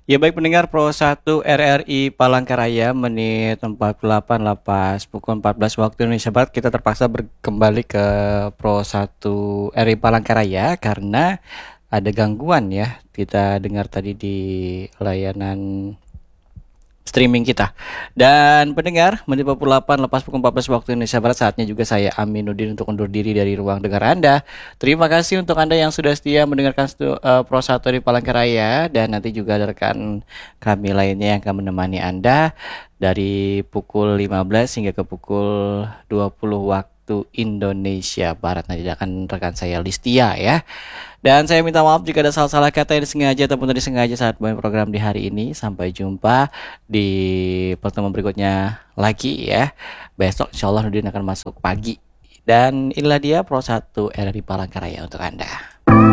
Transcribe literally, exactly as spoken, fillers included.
Ya baik pendengar Pro satu R R I Palangkaraya menit empat puluh delapan lepas pukul empat belas waktu Indonesia Barat kita terpaksa kembali ke Pro satu R R I Palangkaraya karena ada gangguan ya. Kita dengar tadi di layanan streaming kita. Dan pendengar, menit empat puluh delapan lepas pukul empat belas waktu Indonesia Barat, saatnya juga saya Aminuddin untuk undur diri dari ruang dengar Anda. Terima kasih untuk Anda yang sudah setia mendengarkan stu, uh, Pro satu di Palangkaraya, dan nanti juga ada rekan kami lainnya yang akan menemani Anda dari pukul lima belas hingga ke pukul dua puluh waktu Indonesia Barat. Nanti akan rekan saya Listia ya. Dan saya minta maaf jika ada salah-salah kata yang disengaja ataupun tidak disengaja saat membuat program di hari ini. Sampai jumpa di pertemuan berikutnya lagi ya. Besok insya Allah Nudin akan masuk pagi. Dan inilah dia Pro satu R R I Palangkaraya untuk Anda.